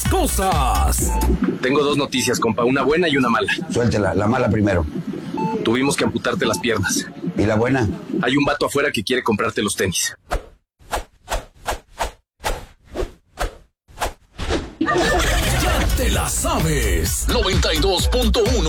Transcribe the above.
cosas. Tengo dos noticias, compa, una buena y una mala. Suéltela, la mala primero. Tuvimos que amputarte las piernas. ¿Y la buena? Hay un vato afuera que quiere comprarte los tenis. Ya te la sabes. 92.1